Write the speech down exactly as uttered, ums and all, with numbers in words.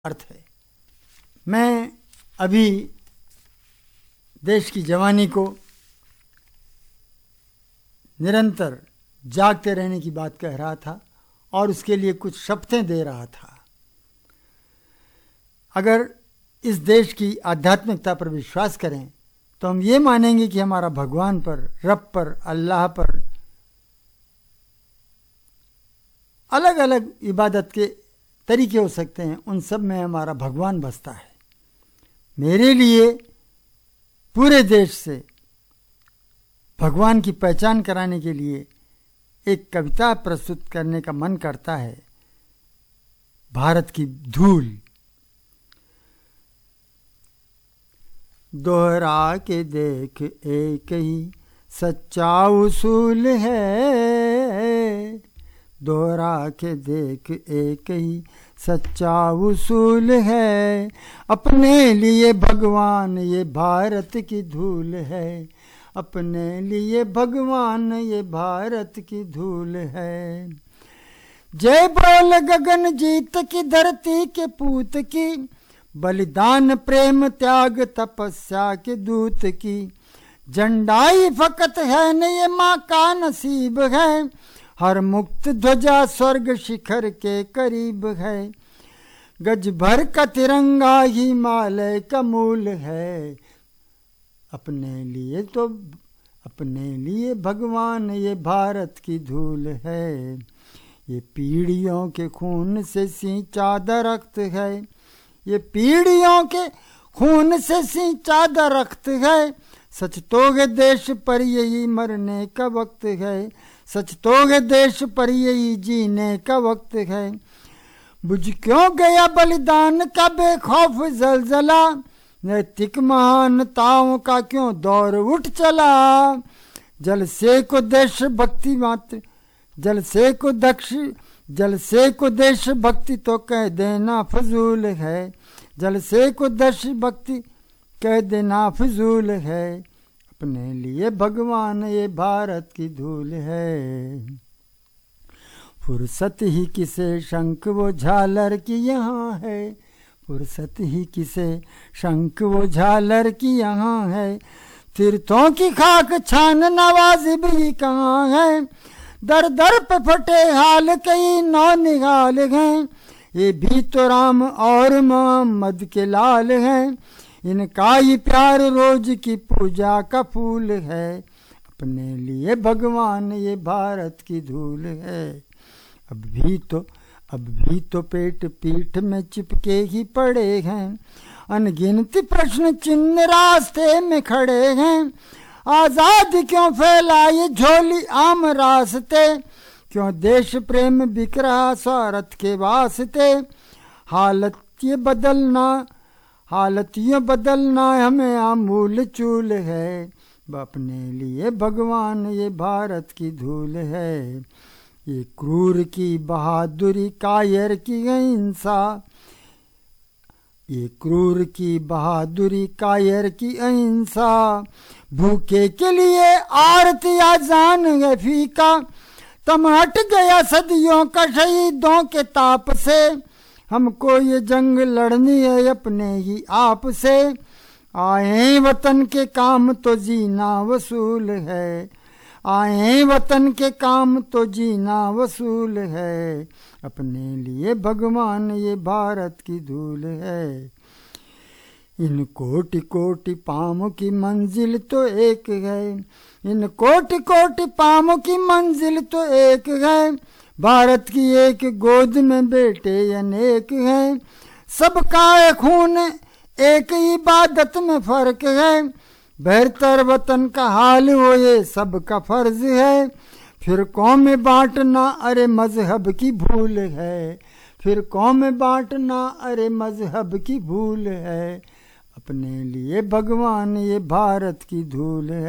अर्थ है। मैं अभी देश की जवानी को निरंतर जागते रहने की बात कह रहा था और उसके लिए कुछ शपथें दे रहा था। अगर इस देश की आध्यात्मिकता पर विश्वास करें तो हम ये मानेंगे कि हमारा भगवान पर, रब पर, अल्लाह पर अलग अलग इबादत के तरीके हो सकते हैं, उन सब में हमारा भगवान बसता है। मेरे लिए पूरे देश से भगवान की पहचान कराने के लिए एक कविता प्रस्तुत करने का मन करता है। भारत की धूल दोहरा के देख एक ही सच्चा उसूल है, दोहरा के देख एक ही सच्चा उसूल है, अपने लिए भगवान ये भारत की धूल है, अपने लिए भगवान ये भारत की धूल है। जय बोल गगन जीत की धरती के पूत की, बलिदान प्रेम त्याग तपस्या के दूत की, झंडाई फकत है न ये माँ का नसीब है, हर मुक्त ध्वजा स्वर्ग शिखर के करीब है, गज भर का तिरंगा हिमालय का मूल है, अपने लिए तो अपने लिए भगवान ये भारत की धूल है, ये पीढ़ियों के खून से सींचा दरख्त है, ये पीढ़ियों के खून से सींचा दरख्त है, सच तोगे देश पर यही मरने का वक्त है, सच तोगे देश पर यही जीने का वक्त है। बुझ क्यों गया बलिदान का बेखौफ जलजला, नैतिक महानताओं का क्यों दौर उठ चला, जल से को देश भक्ति मात्र जल से को दक्ष जल से को देश भक्ति तो कह देना फजूल है, जल से को देश भक्ति कह देना फजूल है, अपने लिए भगवान ये भारत की धूल है। फुर्सत ही किसे शंख वो झालर की यहाँ है, फुर्सत ही किसे शंख वो झालर की यहाँ है, तीर्थों की खाक छान नवाजिब ही कहाँ है, दर दर पे फटे हाल कई नौ निगाल हैं, ये भी तो राम और मोहम्मद के लाल हैं, इनका ही प्यार रोज की पूजा का फूल है, अपने लिए भगवान ये भारत की धूल है। अब भी तो अब भी तो पेट पीठ में चिपके ही पड़े हैं, अनगिनत प्रश्न चिन्ह रास्ते में खड़े हैं, आजाद क्यों फैलाए झोली आम रास्ते, क्यों देश प्रेम बिक रहा स्वार्थ के वास्ते, हालत ये बदलना हालत ये बदलना हमें आमूल चूल है, अपने लिए भगवान ये भारत की धूल है। ये क्रूर की बहादुरी कायर की अहिंसा, ये क्रूर की बहादुरी कायर की अहिंसा, भूखे के लिए आरती आजान है फीका, तम हट गया सदियों का शहीदों के ताप से, हमको ये जंग लड़नी है अपने ही आप से, आए वतन के काम तो जीना वसूल है, आए वतन के काम तो जीना वसूल है, अपने लिए भगवान ये भारत की धूल है। इन कोटि कोटि पामों की मंजिल तो एक है, इन कोटि कोटि पामों की मंजिल तो एक है, भारत की एक गोद में बेटे अनेक हैं, सबका खून एक इबादत में फर्क है, बेहतर वतन का हाल हो ये सबका फर्ज है, फिर कौम बांटना अरे मजहब की भूल है, फिर कौम बांटना अरे मजहब की भूल है, अपने लिए भगवान ये भारत की धूल है।